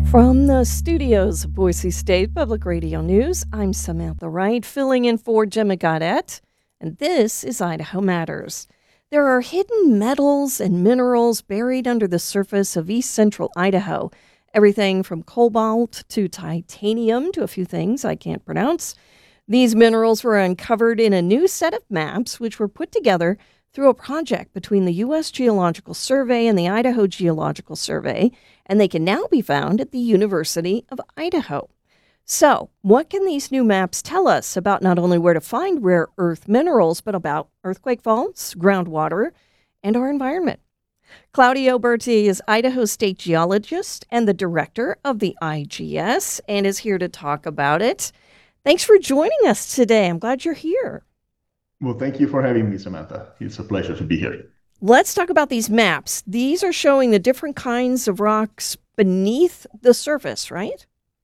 From the studios of Boise State Public Radio News, I'm Samantha Wright, filling in for Gemma Gaudette, and this is Idaho Matters. There are hidden metals and minerals buried under the surface of east central Idaho. Everything from cobalt to titanium to a few things I can't pronounce. These minerals were uncovered in a new set of maps, which were put together through a project between the U.S. Geological Survey and the Idaho Geological Survey, and they can now be found at the University of Idaho. So, what can these new maps tell us about not only where to find rare earth minerals, but about earthquake faults, groundwater, and our environment? Claudio Berti is Idaho State geologist and the director of the IGS and is here to talk about it. Thanks for joining us today. I'm glad you're here. Well, thank you for having me, Samantha. It's a pleasure to be here. Let's talk about these maps. These are showing the different kinds of rocks beneath the surface, right?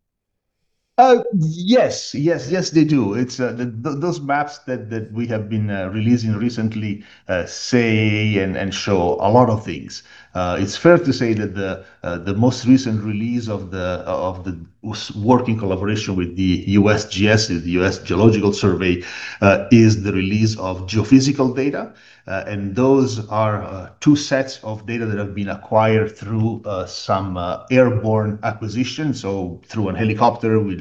Yes, they do. It's those maps that we have been releasing recently say and show a lot of things. It's fair to say that the most recent release of the working collaboration with the USGS, the U.S. Geological Survey, is the release of geophysical data. And those are two sets of data that have been acquired through some airborne acquisition, so through an helicopter with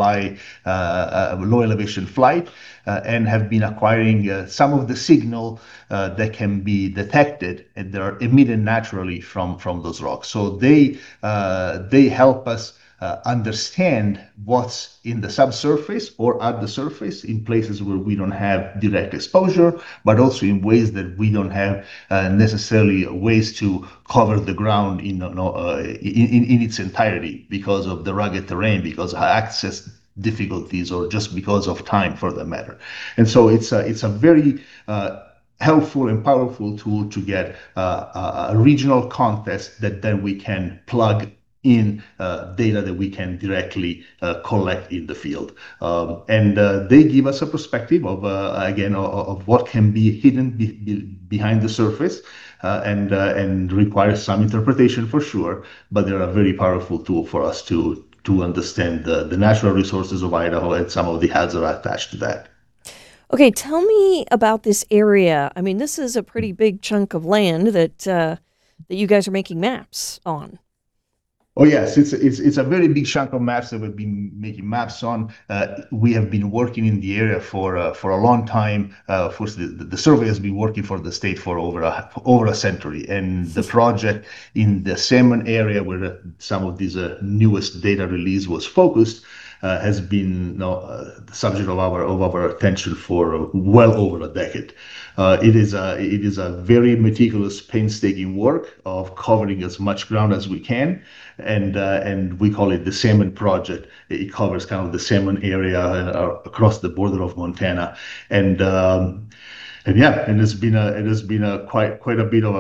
low elevation flight, and have been acquiring some of the signal that can be detected and they are emitted naturally from those rocks. So they help us understand what's in the subsurface or at the surface in places where we don't have direct exposure, but also in ways that we don't have necessarily ways to cover the ground in its entirety because of the rugged terrain, because of access difficulties, or just because of time, for that matter. And so it's a very helpful and powerful tool to get a regional context that then we can plug in data that we can directly collect in the field. And they give us a perspective of, again, of what can be hidden behind the surface and requires some interpretation for sure, but they're a very powerful tool for us to understand the natural resources of Idaho and some of the hazards attached to that. Okay, tell me about this area. I mean, this is a pretty big chunk of land that you guys are making maps on. Oh yes, it's a very big chunk of maps that we've been making maps on. We have been working in the area for a long time. Of course, the survey has been working for the state for over a century, and the project in the Salmon area, where some of these newest data release was focused, has been the subject of our attention for well over a decade. It is a very meticulous, painstaking work of covering as much ground as we can, and we call it the Salmon Project. It covers kind of the Salmon area across the border of Montana, and yeah, and it has been a quite a bit of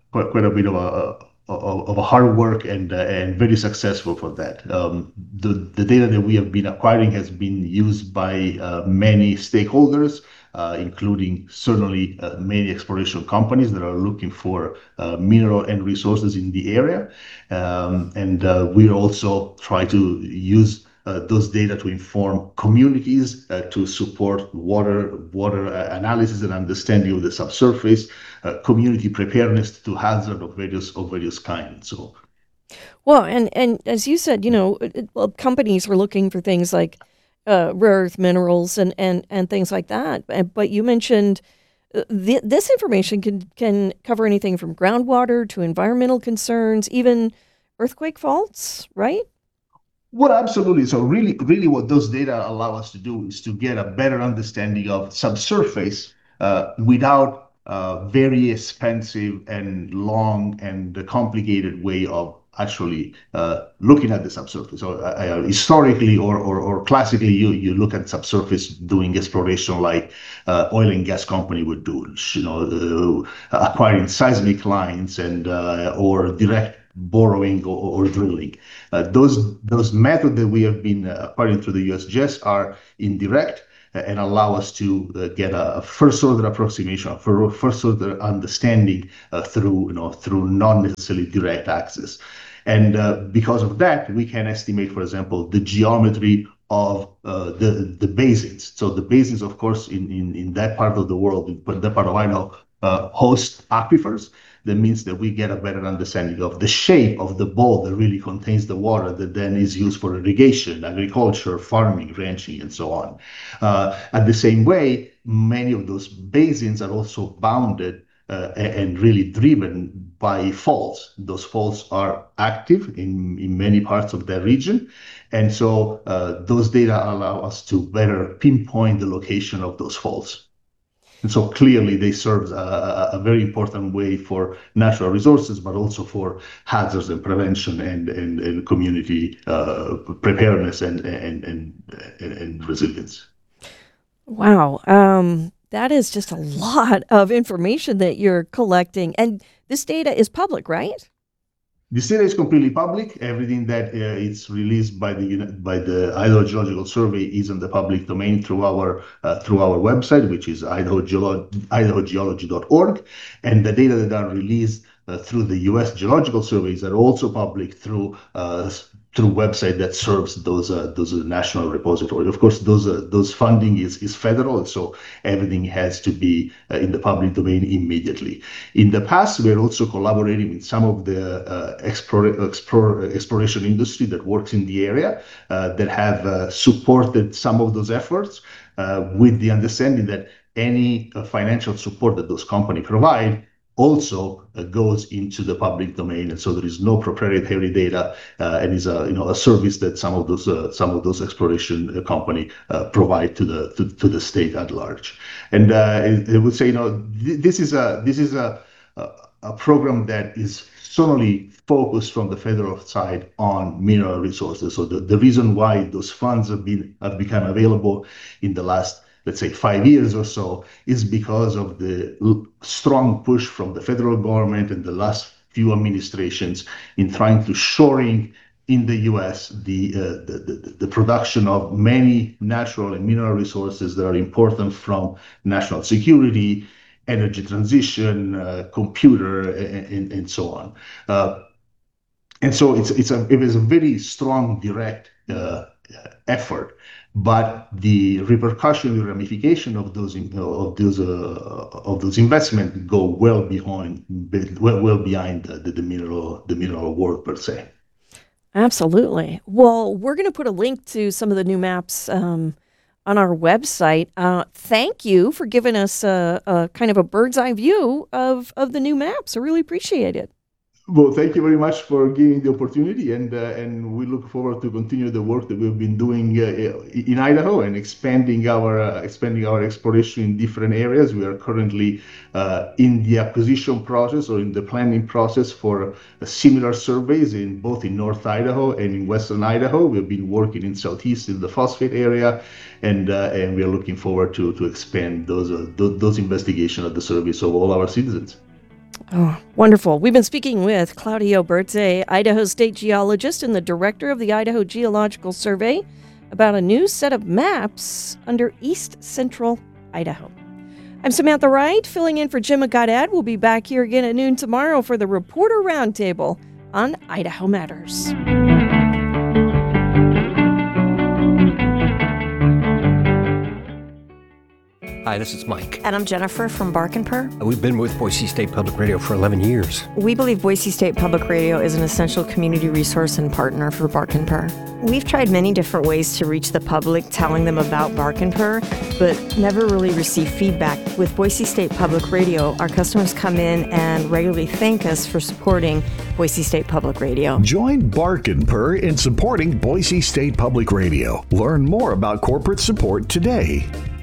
a hard work and very successful for that. The data that we have been acquiring has been used by many stakeholders, including certainly many exploration companies that are looking for mineral and resources in the area. And we also try to use those data to inform communities, to support water analysis and understanding of the subsurface, community preparedness to hazard of various kinds. So Well, and as you said, well, companies are looking for things like rare earth minerals and things like that. But you mentioned this information can cover anything from groundwater to environmental concerns, even earthquake faults, right? well, absolutely. So really what those data allow us to do is to get a better understanding of subsurface without a very expensive and long and complicated way of actually looking at the subsurface. So historically or classically, you look at subsurface doing exploration like oil and gas company would do, acquiring seismic lines and or direct borrowing or drilling. Those methods that we have been acquiring through the USGS are indirect and allow us to get a first order approximation, first order understanding through not necessarily direct access. And because of that, we can estimate, for example, the geometry of the basins. So the basins, of course, in that part of the world, in that part of Idaho, host aquifers. That means that we get a better understanding of the shape of the bowl that really contains the water that then is used for irrigation, agriculture, farming, ranching, and so on. At the same way, many of those basins are also bounded and really driven by faults. Those faults are active in many parts of the region. And so those data allow us to better pinpoint the location of those faults. And so clearly they serve a very important way for natural resources, but also for hazards and prevention and community preparedness and resilience. Wow. That is just a lot of information that you're collecting. And this data is public, right? This data is completely public. Everything that is released by the Idaho Geological Survey is in the public domain through our website, which is idahogeology.org, and the data that are released through the U.S. Geological Surveys are also public through website that serves those national repositories. Of course, those funding is federal, so everything has to be in the public domain immediately. In the past, we're also collaborating with some of the exploration industry that works in the area that have supported some of those efforts with the understanding that any financial support that those companies provide also goes into the public domain, and so there is no proprietary data, and is a service that some of those exploration company provide to the state at large. And I would say, this is a program that is solely focused from the federal side on mineral resources. So the reason why those funds have become available in the last, let's say, 5 years or so, is because of the strong push from the federal government and the last few administrations in trying to shoring in the U.S. the production of many natural and mineral resources that are important from national security, energy transition, computer, and so on. And so it is a very strong direct effort. But the repercussion, the ramification of those investments go well behind the mineral world per se. Absolutely. Well, we're going to put a link to some of the new maps on our website. Thank you for giving us a kind of a bird's eye view of the new maps. I really appreciate it. Well, thank you very much for giving the opportunity, and we look forward to continue the work that we've been doing in Idaho and expanding our exploration in different areas. We are currently in the acquisition process or in the planning process for similar surveys in both in North Idaho and in Western Idaho. We've been working in Southeast in the phosphate area, and we are looking forward to expand those investigations at the service of all our citizens. Oh, wonderful. We've been speaking with Claudio Bertze, Idaho State Geologist and the Director of the Idaho Geological Survey, about a new set of maps under East Central Idaho. I'm Samantha Wright, filling in for Jim Gaudet. We'll be back here again at noon tomorrow for the Reporter Roundtable on Idaho Matters. Hi, this is Mike. And I'm Jennifer from Bark & Purr. We've been with Boise State Public Radio for 11 years. We believe Boise State Public Radio is an essential community resource and partner for Bark & Purr. We've tried many different ways to reach the public, telling them about Bark & Purr, but never really received feedback. With Boise State Public Radio, our customers come in and regularly thank us for supporting Boise State Public Radio. Join Bark & Purr in supporting Boise State Public Radio. Learn more about corporate support today.